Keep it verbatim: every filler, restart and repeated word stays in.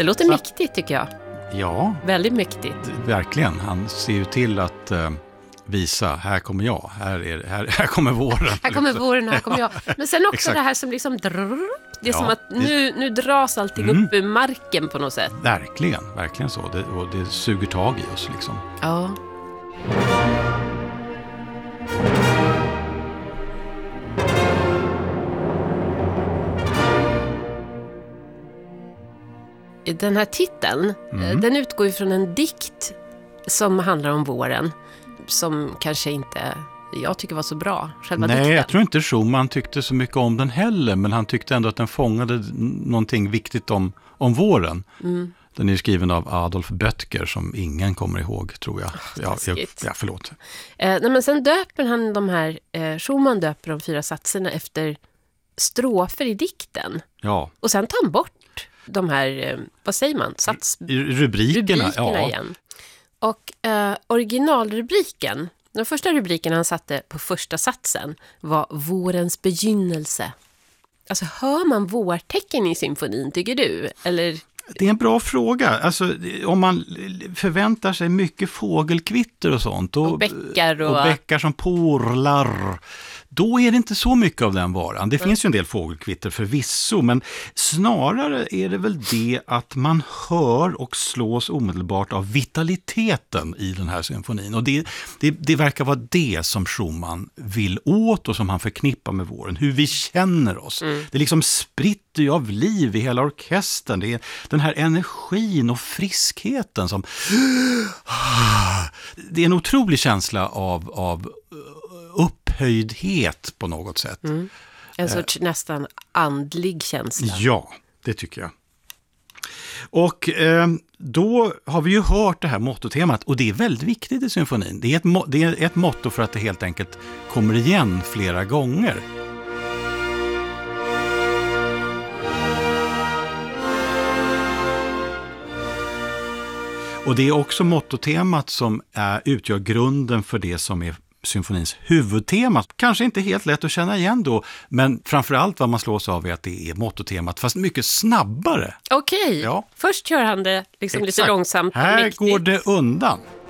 Det låter Så, mäktigt tycker jag. Ja. Väldigt mäktigt. Verkligen. Han ser ju till att uh, visa, här kommer jag, här, är, här, här kommer våren. Här kommer våren, här kommer jag. Men sen också Exakt. det här som liksom drrr, det är Ja, som att nu, nu dras allting Mm. upp ur marken på något sätt. Verkligen, verkligen så. Det, och det suger tag i oss liksom. Ja. Den här titeln, Mm. den utgår ju från en dikt som handlar om våren, som kanske inte jag tycker var så bra, själva Nej, dikten. jag tror inte Schumann tyckte så mycket om den heller, men han tyckte ändå att den fångade n- någonting viktigt om, om våren. Mm. Den är skriven av Adolf Böttger som ingen kommer ihåg, tror jag. Ja, jag taskigt. ja, förlåt. Eh, nej, men sen döper han de här, eh, Schumann döper de fyra satserna efter strofer i dikten. Ja, Och sen tar han bort de här, eh, vad säger man, sats, i rubrikerna. rubrikerna ja. igen. Och eh, originalrubriken, den första rubriken han satte på första satsen var vårens begynnelse. Alltså hör man vårtecken i symfonin, tycker du? Eller... Det är en bra fråga. Alltså, om man förväntar sig mycket fågelkvitter och sånt. Och, Och bäckar och- och bäckar som porlar. Då är det inte så mycket av den varan. Det finns ju en del fågelkvitter förvisso, men snarare är det väl det att man hör och slås omedelbart av vitaliteten i den här symfonin. Och det, det, det verkar vara det som Schumann vill åt och som han förknippar med våren. Hur vi känner oss. Mm. Det liksom spritter ju av liv i hela orkestern. Det är den här energin och friskheten som... Det är en otrolig känsla av, av upphöjdhet på något sätt. Mm. En sorts nästan andlig känsla. Ja, det tycker jag. Och eh, då har vi ju hört det här mottotemat, och det är väldigt viktigt i symfonin. Det är ett, mo- det är ett motto för att det helt enkelt kommer igen flera gånger. Och det är också mottotemat som är, utgör grunden för det som är symfonins huvudtema. Kanske inte helt lätt att känna igen då, men framförallt vad man slås av är att det är mottotemat, fast mycket snabbare. Okej, Ja. först kör han det liksom lite Exakt. långsamt och Här mäktigt. går det undan.